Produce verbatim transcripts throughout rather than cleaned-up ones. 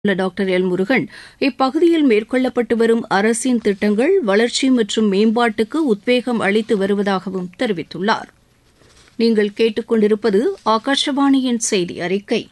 உள்ள doctor L Murugan இப்பகுதியில் மேற்கொள்ளப்பட்டு வரும் அரசின் திட்டங்கள் வளர்ச்சி மற்றும் மேம்பாட்டுக்கு உத்வேகம் அளித்து வருவதாகவும் தெரிவித்துள்ளார். நீங்கள் கேட்டுக்கொண்டிருப்பது ஆகாஷவாணியின் செய்தி அறிக்கை.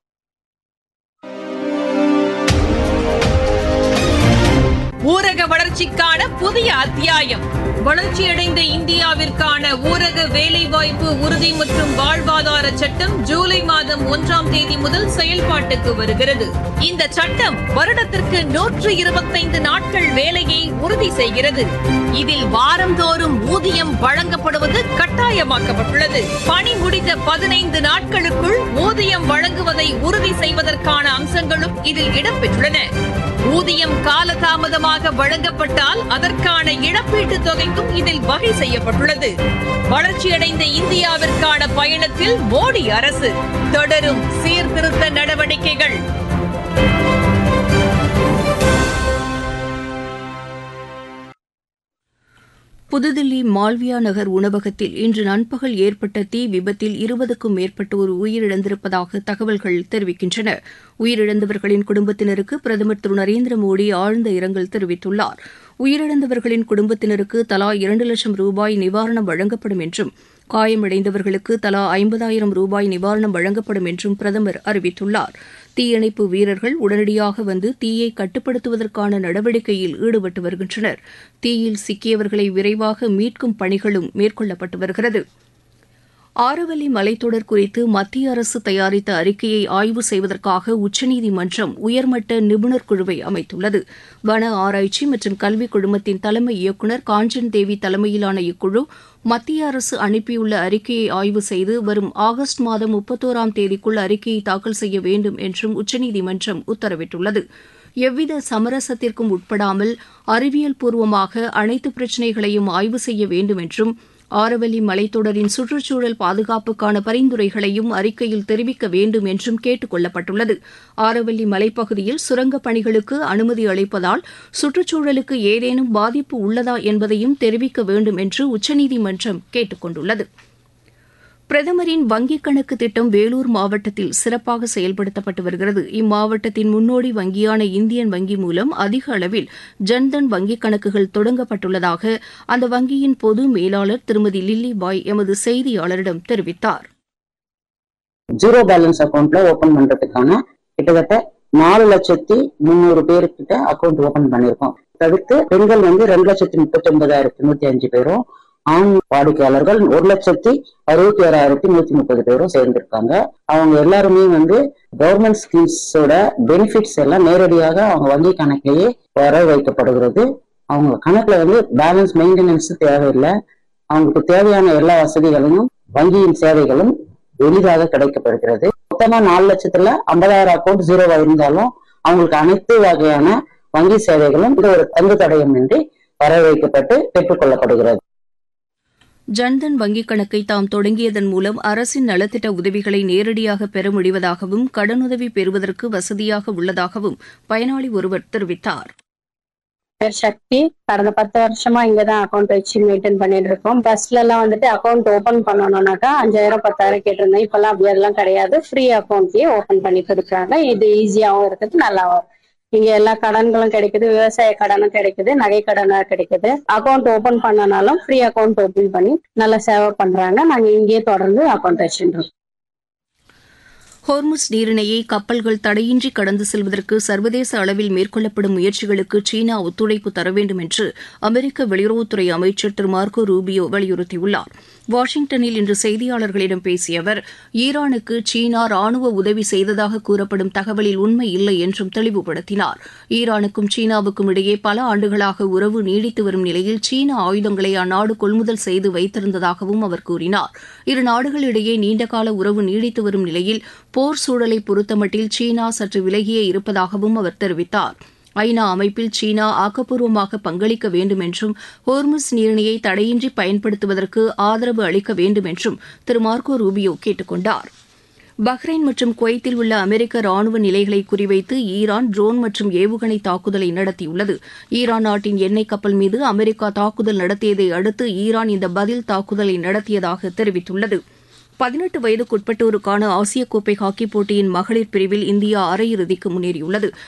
ஊரக வளர்ச்சிக்கான புதிய அத்தியாயம். வளர்ச்சியடைந்த இந்தியாவிற்கான ஊரக வேலைவாய்ப்பு உறுதி மற்றும் வாழ்வாதார சட்டம் ஜூலை மாதம் ஒன்றாம் தேதி முதல் செயல்பாட்டுக்கு வருகிறது. இந்த சட்டம் வருடத்திற்கு நூற்று இருபத்தைந்து நாட்கள் வேலையை உறுதி செய்கிறது. இதில் வாரந்தோறும் ஊதியம் வழங்கப்படுவது கட்டாயமாக்கப்பட்டுள்ளது. பணி முடிந்த பதினைந்து நாட்களுக்குள் ஊதியம் வழங்குவதை உறுதி செய்வதற்கான அம்சங்களும் இதில் இடம்பெற்றுள்ளன. ஊதியம் காலதாமதமாக வழங்கப்பட்டால் அதற்கான இழப்பீட்டுத் தொகைக்கும் இதில் வகை செய்யப்பட்டுள்ளது. வளர்ச்சியடைந்த இந்தியாவிற்கான பயணத்தில் மோடி அரசு தொடரும் சீர்திருத்த நடவடிக்கைகள். புதுதில்லி மால்வியா நகர் உணவகத்தில் இன்று நண்பகல் ஏற்பட்ட தீ விபத்தில் இருபதுக்கும் மேற்பட்டோர் உயிரிழந்திருப்பதாக தகவல்கள் தெரிவிக்கின்றன. உயிரிழந்தவர்களின் குடும்பத்தினருக்கு பிரதமர் திரு நரேந்திர மோடி ஆழ்ந்த இரங்கல் தெரிவித்துள்ளார். உயிரிழந்தவர்களின் குடும்பத்தினருக்கு தலா இரண்டு லட்சம் ரூபாய் நிவாரணம் வழங்கப்படும் என்றும் காயமடைந்தவர்களுக்கு தலா ஐம்பதாயிரம் ரூபாய் நிவாரணம் வழங்கப்படும் என்றும் பிரதமர் அறிவித்துள்ளார். தீயணைப்பு வீரர்கள் உடனடியாக வந்து தீயை கட்டுப்படுத்துவதற்கான நடவடிக்கையில் ஈடுபட்டு வருகின்றனர். தீயில் சிக்கியவர்களை விரைவாக மீட்கும் பணிகளும் மேற்கொள்ளப்பட்டு வருகிறது. ஆரவல்லி மலைத்தொடர் குறித்து மத்திய அரசு தயாரித்த அறிக்கையை ஆய்வு செய்வதற்காக உச்சநீதிமன்றம் உயர்மட்ட நிபுணர் குழுவை அமைத்துள்ளது. வன ஆராய்ச்சி மற்றும் கல்விக் குழுமத்தின் தலைமை இயக்குநர் காஞ்சன் தேவி தலைமையிலான இக்குழு மத்திய அரசு அனுப்பியுள்ள அறிக்கையை ஆய்வு செய்து வரும் ஆகஸ்ட் மாதம் முப்பத்தோராம் தேதிக்குள் அறிக்கையை தாக்கல் செய்ய வேண்டும் என்றும் உச்சநீதிமன்றம் உத்தரவிட்டுள்ளது. எவ்வித சமரசத்திற்கும் உட்படாமல் அறிவியல் பூர்வமாக அனைத்து பிரச்சினைகளையும் ஆய்வு செய்ய வேண்டும் என்றும் ஆரவல்லி மலைத்தொடரின் சுற்றுச்சூழல் பாதுகாப்புக்கான பரிந்துரைகளையும் அறிக்கையில் தெரிவிக்க வேண்டும் என்றும் கேட்டுக் கொள்ளப்பட்டுள்ளது. ஆரவல்லி மலைப்பகுதியில் சுரங்கப் பணிகளுக்கு அனுமதி அளிப்பதால் சுற்றுச்சூழலுக்கு ஏதேனும் பாதிப்பு உள்ளதா என்பதையும் தெரிவிக்க வேண்டும் என்று உச்சநீதிமன்றம் கேட்டுக் கொண்டுள்ளது. பிரதமரின் வங்கிக் கணக்கு திட்டம் வேலூர் மாவட்டத்தில் சிறப்பாக செயல்படுத்தப்பட்டு வருகிறது. இம்மாவட்டத்தின் முன்னோடி வங்கியான இந்தியன் வங்கி மூலம் அதிக அளவில் ஜன்தன் வங்கிக் கணக்குகள் தொடங்கப்பட்டுள்ளதாக அந்த வங்கியின் பொது மேலாளர் திருமதி லில்லி பாய் எமது செய்தியாளரிடம் தெரிவித்தார். ஜீரோ பேலன்ஸ் அக்கௌண்ட்ல ஓபன் பண்றதுக்கான கிட்டத்தட்ட நாலு லட்சத்தி முன்னூறு பேருக்கிட்ட அக்கௌண்ட் ஓபன் பண்ணிருக்கோம். தவிர்த்து பெண்கள் வந்து ரெண்டு லட்சத்தி முப்பத்தி ஒன்பதாயிரத்தி நூத்தி அஞ்சு பேரும், ஆண் வாடிக்கையாளர்கள் ஒரு லட்சத்தி அறுபத்தி ஆறாயிரத்தி நூத்தி முப்பது பேரும் சேர்ந்திருக்காங்க. அவங்க எல்லாருமே வந்து கவர்மெண்ட் ஸ்கீம்ஸோட பெனிஃபிட்ஸ் எல்லாம் நேரடியாக அவங்க வங்கி கணக்கிலேயே வர வைக்கப்படுகிறது. அவங்க கணக்குல வந்து பேலன்ஸ் மெயின்டெனன்ஸ் தேவையில்லை. அவங்களுக்கு தேவையான எல்லா வசதிகளும் வங்கியின் சேவைகளும் எளிதாக கிடைக்கப்படுகிறது. மொத்தமா நாலு லட்சத்துல ஐம்பதாயிரம் அக்கௌண்ட் ஜீரோவா இருந்தாலும் அவங்களுக்கு அனைத்து வகையான வங்கி சேவைகளும் இந்த ஒரு தங்கு தடயமின்றி வர வைக்கப்பட்டு பெற்றுக் கொள்ளப்படுகிறது. ஜன்தன் வங்கிக் கணக்கை தாம் தொடங்கியதன் மூலம் அரசின் நலத்திட்ட உதவிகளை நேரடியாக பெற முடிவதாகவும் கடனுதவி பெறுவதற்கு வசதியாக உள்ளதாகவும் பயனாளி ஒருவர் தெரிவித்தார். சக்தி கடந்த பத்து வருஷமா இங்கதான் அக்கௌண்ட் வச்சு மெயின்டைன் பண்ணிட்டு இருக்கோம். பஸ்ல எல்லாம் வந்துட்டு அக்கௌண்ட் ஓபன் பண்ணணும்னாக்கா அஞ்சாயிரம் பத்தாயிரம் கேட்டிருந்தேன். இப்பெல்லாம் அப்படி எல்லாம் கிடையாது. ஃப்ரீ அக்கௌண்ட்லயே ஓபன் பண்ணி கொடுக்குறாங்க. இது ஈஸியாவும் இருக்குது, நல்லாவும். இங்க எல்லா கடன்களும் கிடைக்குது, விவசாய கடனும் கிடைக்குது, நகை கடனா கிடைக்குது. Account open பண்ணனாலும் free account open பண்ணி நல்லா சேவை பண்றாங்க. நாங்க இங்கேயே தொடர்ந்து அக்கௌண்ட் வச்சுருக்கோம். ஹோர்முஸ் நீரிணையை கப்பல்கள் தடையின்றி கடந்து செல்வதற்கு சர்வதேச அளவில் மேற்கொள்ளப்படும் முயற்சிகளுக்கு சீனா ஒத்துழைப்பு தர வேண்டும் என்று அமெரிக்க வெளியுறவுத்துறை அமைச்சர் திரு மார்க்கோ ரூபியோ வலியுறுத்தியுள்ளார். வாஷிங்டனில் இன்று செய்தியாளர்களிடம் பேசிய அவர், ஈரானுக்கு சீனா ராணுவ உதவி செய்ததாக கூறப்படும் தகவலில் உண்மை இல்லை என்றும் தெளிவுபடுத்தினார். ஈரானுக்கும் சீனாவுக்கும் இடையே பல ஆண்டுகளாக உறவு நீடித்து வரும் நிலையில் சீன ஆயுதங்களை அந்நாடு கொள்முதல் செய்து வைத்திருந்ததாகவும் அவர் கூறினார். இரு நாடுகளிடையே நீண்டகால உறவு நீடித்து வரும் நிலையில் போர் சூழலை பொறுத்தமட்டில் சீனா சற்று விலகியே இருப்பதாகவும் அவர் தெரிவித்தார். ஐநா அமைப்பில் சீனா ஆக்கப்பூர்வமாக பங்களிக்க வேண்டும் என்றும் ஹோர்முஸ் நீரிணையை தடையின்றி பயன்படுத்துவதற்கு ஆதரவு அளிக்க வேண்டும் என்றும் திரு மார்க்கோ ரூபியோ கேட்டுக் கொண்டார். பஹ்ரைன் மற்றும் குவைத்தில் உள்ள அமெரிக்க ராணுவ நிலைகளை குறிவைத்து ஈரான் ட்ரோன் மற்றும் ஏவுகணை தாக்குதலை நடத்தியுள்ளது. ஈரான் நாட்டின் எண்ணெய் கப்பல் மீது அமெரிக்கா தாக்குதல் நடத்தியதை அடுத்து ஈரான் இந்த பதில் தாக்குதலை நடத்தியதாக தெரிவித்துள்ளது. பதினெட்டு வயதுக்குட்பட்டோருக்கான ஆசிய கோப்பை ஹாக்கிப் போட்டியின் மகளிர் பிரிவில் இந்தியா அரையிறுதிக்கு முன்னேறியுள்ளது.